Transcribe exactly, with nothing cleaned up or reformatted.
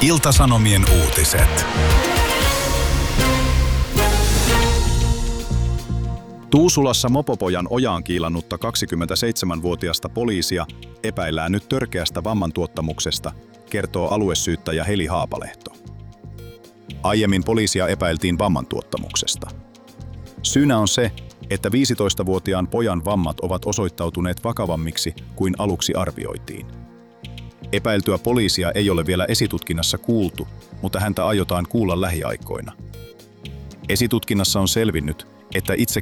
Ilta-Sanomien uutiset. Tuusulassa mopopojan ojaan kiilannutta kaksikymmentäseitsemänvuotiasta poliisia epäillään nyt törkeästä vammantuottamuksesta, kertoo aluesyyttäjä Heli Haapalehto. Aiemmin poliisia epäiltiin vammantuottamuksesta. Syynä on se, että viisitoistavuotiaan pojan vammat ovat osoittautuneet vakavammiksi kuin aluksi arvioitiin. Epäiltyä poliisia ei ole vielä esitutkinnassa kuultu, mutta häntä aiotaan kuulla lähiaikoina. Esitutkinnassa on selvinnyt, että itse